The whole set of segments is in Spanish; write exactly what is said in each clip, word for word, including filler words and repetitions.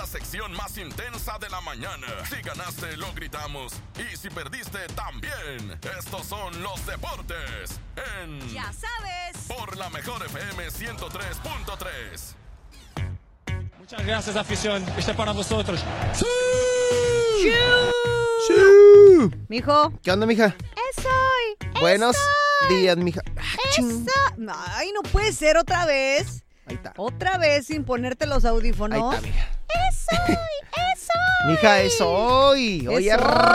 la sección más intensa de la mañana. Si ganaste, lo gritamos. Y si perdiste, también. Estos son los deportes en... Ya sabes. Por la mejor F M ciento tres punto tres. Muchas gracias, afición. Este es para vosotros. ¡Shoo! ¡Shoo! Mijo. ¿Qué onda, mija? Eso. Buenos Estoy. días, mija. Ah, ching. Eso. Ay, no puede ser otra vez. Ahí está. Otra vez sin ponerte los audífonos. Ahí está, mija. Eso. Eso. Mija, es hoy. Hoy Es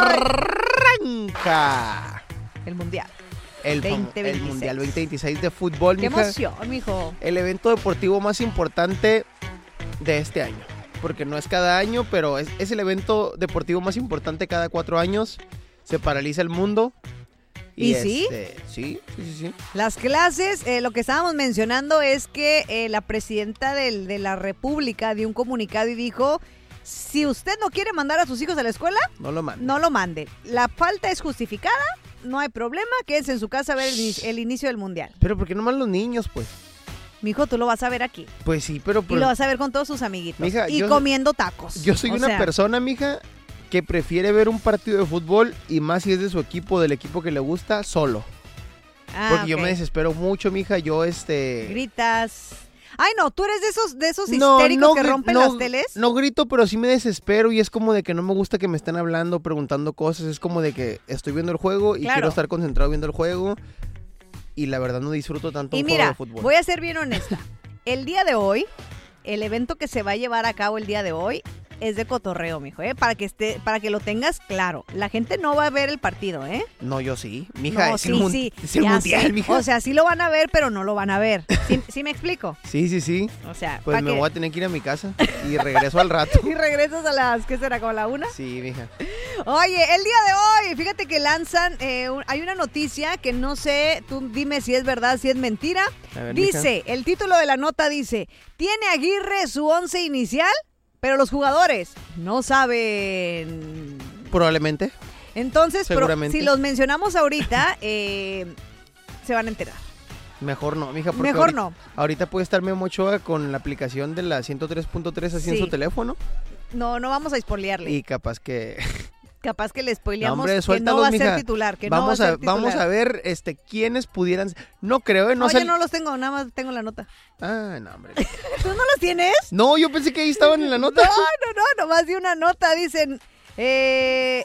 arranca el mundial. el, veinte el veintiséis. Mundial veinte veintiséis de fútbol, Qué mija. emoción, mijo. El evento deportivo más importante de este año. Porque no es cada año, pero es, es el evento deportivo más importante cada cuatro años. Se paraliza el mundo. ¿Y sí? Este, sí, sí, sí, sí. Las clases, eh, lo que estábamos mencionando es que eh, la presidenta del, de la República dio un comunicado y dijo, si usted no quiere mandar a sus hijos a la escuela, No lo mando. no lo mande. La falta es justificada, no hay problema, quédense en su casa a ver el, ini- el inicio del mundial. Pero ¿por qué no más los niños, pues? Mijo, tú lo vas a ver aquí. Pues sí, pero... Y pero- lo vas a ver con todos sus amiguitos. Mija, y yo- comiendo tacos. Yo soy O una sea, persona, mija, que prefiere ver un partido de fútbol y más si es de su equipo, del equipo que le gusta, solo. ah, Porque yo ok. me desespero mucho, mija. Yo, este... Gritas. Ay, no, tú eres de esos, de esos No, histéricos no que gri- rompen no, las teles. No grito, pero sí me desespero y es como de que no me gusta que me estén hablando, preguntando cosas. Es como de que estoy viendo el juego y Claro. quiero estar concentrado viendo el juego. Y la verdad no disfruto tanto Y un mira, juego de fútbol. voy a ser bien honesta. El día de hoy, el evento que se va a llevar a cabo el día de hoy es de cotorreo, mijo, ¿eh? Para que esté, para que lo tengas claro. La gente no va a ver el partido, ¿eh? No, yo sí. Mija, no, es, sí, el mun- sí, es el ya mundial, sé. mija. O sea, sí lo van a ver, pero no lo van a ver. ¿Sí, sí me explico? sí, sí, sí. O sea, Pues pa' me que- voy a tener que ir a mi casa y regreso al rato. Y regresas a las, ¿qué será? ¿Como la una? Sí, mija. Oye, el día de hoy, fíjate que lanzan, eh, un- hay una noticia que no sé, tú dime si es verdad, si es mentira. A ver, Dice, el título de la nota dice, ¿tiene Aguirre su once inicial? Pero los jugadores no saben. Probablemente. Entonces, pro- Seguramente. si los mencionamos ahorita, eh, se van a enterar. Mejor no, mija. Porque Mejor ahorita, no. Ahorita puede estar Memo Ochoa con la aplicación de la ciento tres punto tres así en Sí. su teléfono. No, no vamos a spoilearle. Y capaz que... Capaz que le No, spoileamos hombre, que no suéltalos, va a ser mija. titular, que vamos, no va a a, ser titular. vamos a ver este quiénes pudieran... No creo, ¿eh? No, No, sal- yo no los tengo, nada más tengo la nota. Ah, no, hombre. ¿Tú no los tienes? No, yo pensé que ahí estaban en la nota. No, no, no, nomás di una nota, dicen, eh,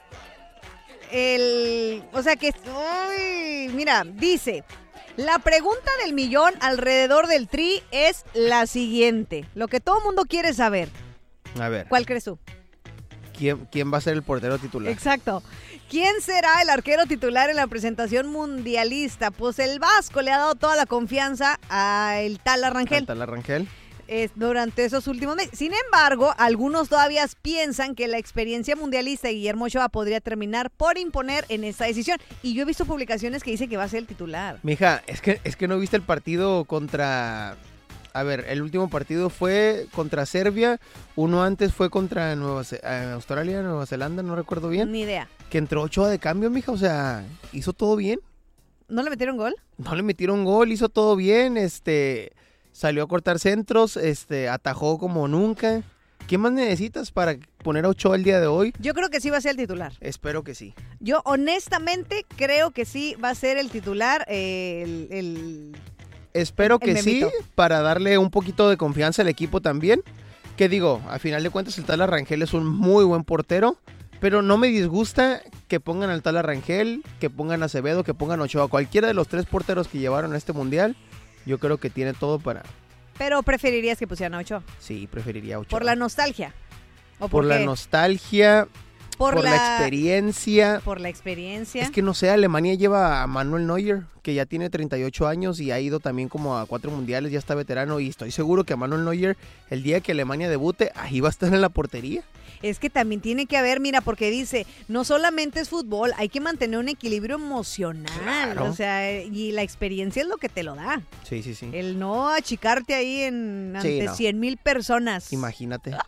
el, o sea que, uy, mira, dice, la pregunta del millón alrededor del Tri es la siguiente, lo que todo el mundo quiere saber, A ver, ¿cuál crees tú? ¿quién, quién va a ser el portero titular? Exacto. ¿Quién será el arquero titular en la presentación mundialista? Pues el Vasco le ha dado toda la confianza al tal Arrangel. Tal Rangel. Es durante esos últimos meses. Sin embargo, algunos todavía piensan que la experiencia mundialista de Guillermo Ochoa podría terminar por imponer en esta decisión. Y yo he visto publicaciones que dicen que va a ser el titular. Mija, es que, es que no viste el partido contra... A ver, el último partido fue contra Serbia, uno antes fue contra Nueva Ce- eh, Australia, Nueva Zelanda, no recuerdo bien. Ni idea. Que entró Ochoa de cambio, mija, o sea, hizo todo bien. ¿No le metieron gol? No le metieron gol, hizo todo bien, este, salió a cortar centros, este, atajó como nunca. ¿Qué más necesitas para poner a Ochoa el día de hoy? Yo creo que sí va a ser el titular. Espero que sí. Yo honestamente creo que sí va a ser el titular. eh, el, el- Espero El que sí, memito. para darle un poquito de confianza al equipo también. Que digo, a final de cuentas el tal Arrangel es un muy buen portero, pero no me disgusta que pongan al tal Arrangel, que pongan a Acevedo, que pongan a Ochoa. Cualquiera de los tres porteros que llevaron a este mundial, yo creo que tiene todo para... Pero preferirías que pusieran a Ochoa. Sí, preferiría a Ochoa. Por la nostalgia. ¿O Por por la qué? nostalgia, por, por la experiencia. Por la experiencia. Es que no sé, Alemania lleva a Manuel Neuer, que ya tiene treinta y ocho años y ha ido también como a cuatro mundiales, ya está veterano y estoy seguro que a Manuel Neuer, el día que Alemania debute, ahí va a estar en la portería. Es que también tiene que haber, mira, porque dice, no solamente es fútbol, hay que mantener un equilibrio emocional, Claro. o sea, y la experiencia es lo que te lo da. Sí, sí, sí. El no achicarte ahí en Sí, ante no. cien mil personas. Imagínate.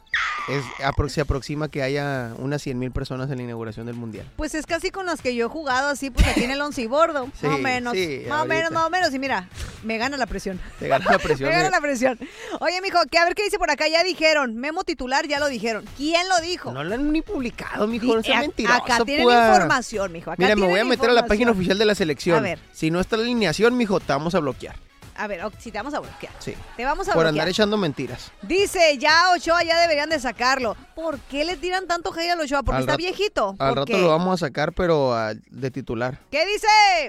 es, apro- se aproxima que haya unas cien mil personas en la inauguración del Mundial. Pues es casi con las que yo he jugado así, pues aquí en el oncibordo, Sí, más o menos, sí, más o ahorita. menos, más o menos, y mira, me gana la presión. Te gana la presión. Me gana eh. la presión. Oye, mijo, que a ver qué dice por acá, ya dijeron, Memo titular, ya lo dijeron. ¿Quién lo dijo? No lo han ni publicado, mijo, no Di- sea a- mentiroso. Acá tienen pura. información, mijo. Acá Mira, me voy a tienen meter a la página información. oficial de la selección. A ver. Si no está la alineación, mijo, te vamos a bloquear. A ver, o- si te vamos a bloquear. Sí. Te vamos a Por bloquear. andar echando mentiras. Dice, ya Ochoa ya deberían de sacarlo. ¿Por qué le tiran tanto hate al Ochoa? ¿Porque Al está rato- viejito? Al ¿Por rato qué? lo vamos a sacar, pero ah, de titular. ¿Qué dice?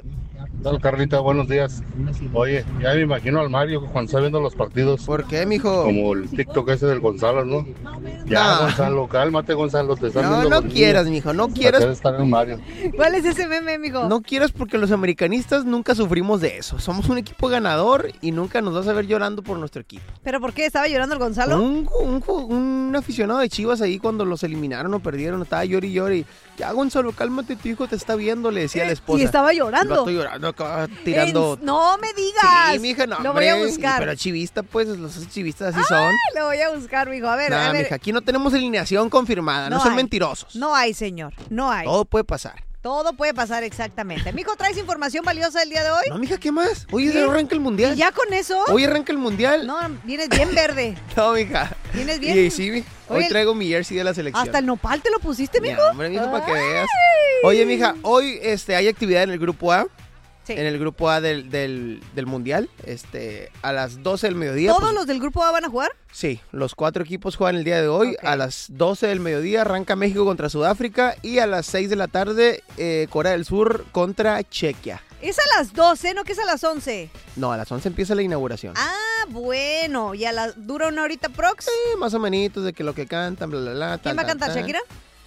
Hola Carlita, buenos días. Oye, ya me imagino al Mario cuando está viendo los partidos, ¿Por qué, mijo? como el TikTok ese del Gonzalo, ¿no? Ya, No. Gonzalo, cálmate, Gonzalo, te están No, viendo no los quieras, niños. mijo, no La quieras. cara está en el Mario. ¿Cuál es ese meme, mijo? No quieras porque los americanistas nunca sufrimos de eso. Somos un equipo ganador y nunca nos vas a ver llorando por nuestro equipo. ¿Pero por qué? ¿Estaba llorando el Gonzalo? Un, un, un aficionado de Chivas ahí cuando los eliminaron o perdieron, estaba llori y llori. Ya, Gonzalo, cálmate, tu hijo te está viendo, le decía a la esposa. Y estaba El llorando. vato llorando acá, tirando... En- No me digas. Sí, mija, no, Lo voy a hombre, buscar. Pero chivista, pues, los chivistas así son. Lo voy a buscar, mijo. A ver, Nah, a ver. mija, aquí no tenemos alineación confirmada, no, No son hay. mentirosos. No hay, señor. No hay. Todo puede pasar. Todo puede pasar exactamente. Mijo, ¿traes información valiosa el día de hoy? No, mija, ¿qué más? Hoy ¿Qué? arranca el mundial. ¿Y ya con eso? Hoy arranca el mundial. No, vienes bien verde. No, mija. Vienes bien. Y sí, mi- hoy Oye, traigo mi jersey de la selección. Hasta el nopal te lo pusiste, mijo. Ya, hombre, mijo, para que veas. Oye, mija, hoy este, hay actividad en el grupo A. Sí. En el grupo A del, del, del mundial. Este, a las doce del mediodía. ¿Todos pues, los del grupo A van a jugar? Sí, los cuatro equipos juegan el día de hoy. Ok. A las doce del mediodía arranca México contra Sudáfrica. Y a las seis de la tarde, eh, Corea del Sur contra Chequia. Es a las doce, ¿no? Que es a las once. No, a las once empieza la inauguración. Ah, bueno. ¿Y a la dura una horita prox? Sí, más o menos de que lo que cantan, bla, bla, bla. ¿Quién tal, va a tal, cantar, tal. Shakira?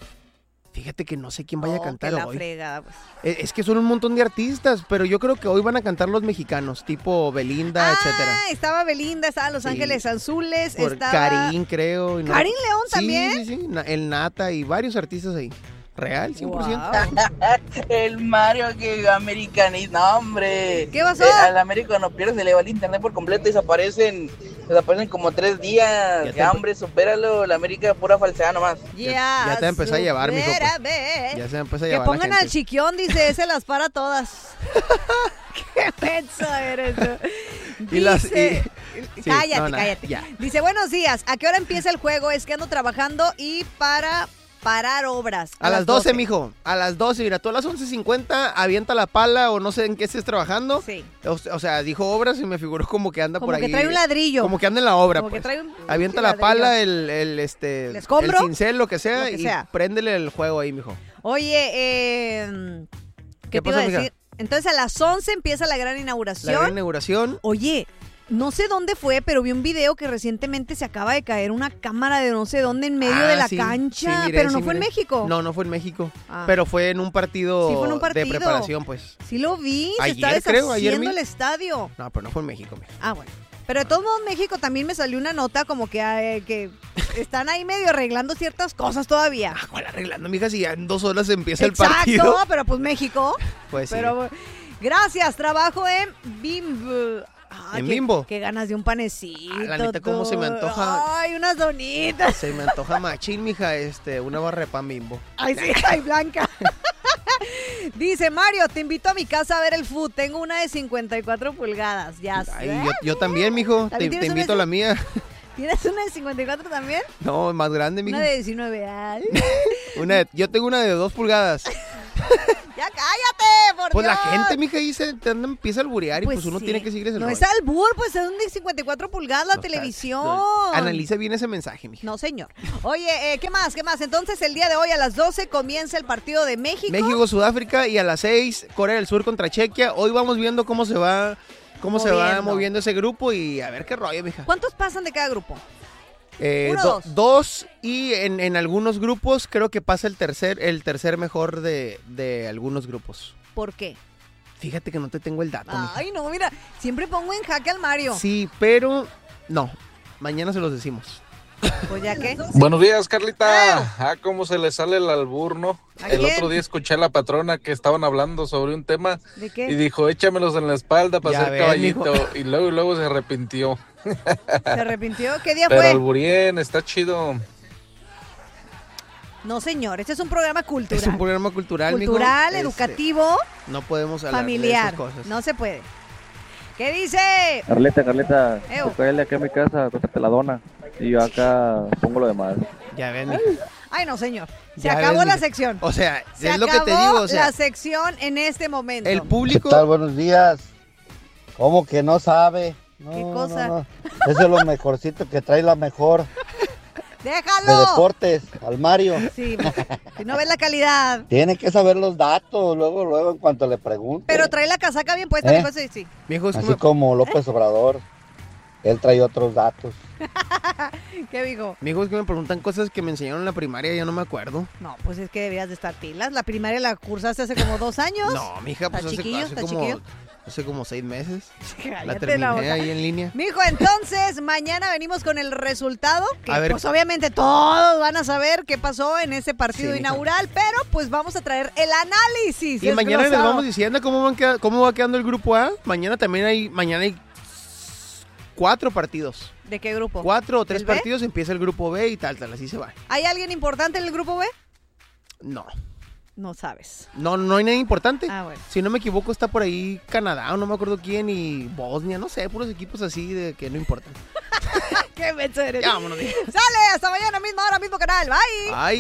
Fíjate que no sé quién vaya Oh, a cantar que la hoy. fregada, pues. Eh, Es que son un montón de artistas, pero yo creo que hoy van a cantar los mexicanos, tipo Belinda, Ah, etcétera. estaba Belinda, estaban Los Sí. Ángeles Azules, Por estaba... Karin, creo. y no- ¿Karin León Sí, también? Sí, sí, Na- el Nata y varios artistas ahí. Real, cien por ciento. Guau. El Mario que americanista, no hombre. ¿Qué pasó? Eh, al América cuando pierde se le va el internet por completo y desaparecen, desaparecen como tres días. Ya te- Ya, hombre, supéralo. La América pura falsedad nomás. Ya, ya te empecé a llevar, mijo, pues. supérame. Ya se empezó a Que llevar la pongan gente. al chiquión, dice, ese las para todas. Qué menso eres tú. Y las- Dice- y- sí, cállate, no, nada, cállate. ya. Dice, buenos días, ¿a qué hora empieza el juego? Es que ando trabajando y para parar obras. A las doce, mijo. A las doce, mira, tú a las once cincuenta avienta la pala o no sé en qué estés trabajando. Sí. O, o sea, dijo obras y me figuró como que anda Como por ahí. que trae un ladrillo. Como que anda en la obra, Como que pues. trae un Avienta pinche la ladrillo. pala, el, el, este, ¿El escombro? el cincel, lo que sea, Lo que y sea. préndele el juego ahí, mijo. Oye, eh, ¿qué, ¿Qué te iba pasó, a mija? decir? Entonces a las once empieza la gran inauguración. La gran inauguración. Oye, no sé dónde fue, pero vi un video que recientemente se acaba de caer una cámara de no sé dónde en medio Ah, de la sí, cancha, sí, miré, pero no sí, fue en miré. México. No, no fue en México. Ah. Pero fue en un partido, Sí, fue en un partido. de preparación, pues. Sí lo vi, se Ayer, está creo, ayer deshaciendo mi- el estadio. No, pero no fue en México, mijo. Ah, bueno. Pero de todos modos, México también me salió una nota como que, eh, que están ahí medio arreglando ciertas cosas todavía. Ah, ¿cuál arreglando, mija? Si ya en dos horas empieza Exacto, el partido. pero pues México. Pues sí. Pero gracias, trabajo en Bimbo. Ay, ¿En qué- Bimbo? Qué ganas de un panecito. Ah, la neta, cómo se me tú. antoja. Ay, unas donitas. Se me antoja machín, mija, este, una barra de pan Bimbo. Ay, sí, ay, Blanca. Dice Mario, te invito a mi casa a ver el food. Tengo una de cincuenta y cuatro pulgadas. Ya sé. Ay, yo, yo también, mijo. Te, ¿También te tienes una invito a de- la mía. ¿Tienes una de cincuenta y cuatro también? No, más grande, mija. Una de diecinueve. Ay. Una de- yo tengo una de dos pulgadas. Ya cállate, por Pues la Dios. gente, mija, ahí se te anda- empieza a alburear y pues, uno sí. tiene que seguir ese No rollo. es albur, pues es un de cincuenta y cuatro pulgadas la No, televisión. no, analiza bien ese mensaje, mija. No, señor. Oye, eh, ¿qué más? ¿Qué más? Entonces, el día de hoy a las doce comienza el partido de México. México, Sudáfrica y a las seis Corea del Sur contra Chequia. Hoy vamos viendo cómo se va cómo se va Moviendo. moviendo ese grupo y a ver qué rollo, mija. ¿Cuántos pasan de cada grupo? Eh, Uno, do- dos. dos y en, en algunos grupos creo que pasa el tercer el tercer mejor de, de algunos grupos. ¿Por qué? Fíjate que no te tengo el dato, mija. Ay, no, mira, siempre pongo en jaque al Mario. Sí, pero no. Mañana se los decimos. Pues ya que. Buenos días, Carlita. Ah, cómo se le sale el albur, ¿no? ¿A El quién? otro día escuché a la patrona que estaban hablando sobre un tema ¿De y qué? dijo, échamelos en la espalda para Ya ser ves, caballito. mijo. Y luego y luego se arrepintió. ¿Se arrepintió? ¿Qué día Pero fue? alburien, está chido. No, señor, este es un programa cultural. Es un programa cultural, Cultural, mijo. educativo, Este, no podemos hablar familiar. de esas cosas. No se puede. ¿Qué dice? Carlita, Carlita, Ew. cállale aquí a mi casa, cómprate la dona. Y yo acá pongo lo demás. Ya ven, mija. Ay, no, señor. Se Ya acabó ves, la mija. sección. O sea, Se es lo que te acabó digo, o sea, la sección en este momento. el público... ¿Qué tal? Buenos días. ¿Cómo que no sabe? No, ¿Qué cosa? no, no. Eso es lo mejorcito que trae la mejor de ¡Déjalo! deportes, al Mario. Sí, si no ves la calidad. Tiene que saber los datos, luego, luego, en cuanto le pregunte. Pero trae la casaca bien puesta, ¿Eh? mijo, sí, sí. Mijo, es Así como, como López Obrador, él trae otros datos. ¿Qué dijo? mijo, es que me preguntan cosas que me enseñaron en la primaria y yo no me acuerdo. No, pues es que deberías de estar pilas. La primaria la cursaste hace como dos años. No, mija, pues ¿Está hace, chiquillo? hace ¿Está como, chiquillo? hace como seis meses. La Cállate terminé la boca. ahí en línea. Mijo, entonces mañana venimos con el resultado. Que A ver. pues obviamente todos van a saber qué pasó en ese partido Sí, mija. inaugural, pero pues vamos a traer el análisis. Y mañana les desglosado. vamos diciendo cómo, van queda- cómo va quedando el grupo A. Mañana también hay, mañana hay cuatro partidos. ¿De qué grupo? Cuatro o tres ¿El B? partidos, empieza el grupo B y tal, tal, así se va. ¿Hay alguien importante en el grupo B? No, No sabes. no, no hay nada importante. Ah, bueno. Si no me equivoco, está por ahí Canadá o no me acuerdo quién y Bosnia, no sé, puros equipos así de que no importan. ¡Qué menso eres! Ya, vámonos. mija. Sale, hasta mañana mismo, ahora mismo canal. Bye. Ay.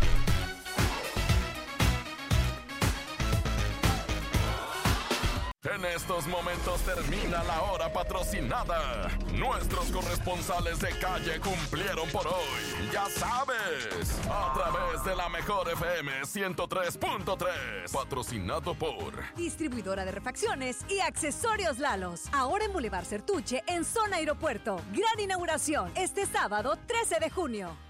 En estos momentos termina la hora patrocinada. Nuestros corresponsales de calle cumplieron por hoy. Ya sabes, a través de la mejor F M ciento tres punto tres. Patrocinado por Distribuidora de refacciones y accesorios Lalos. Ahora en Boulevard Certuche, en zona aeropuerto. Gran inauguración este sábado trece de junio.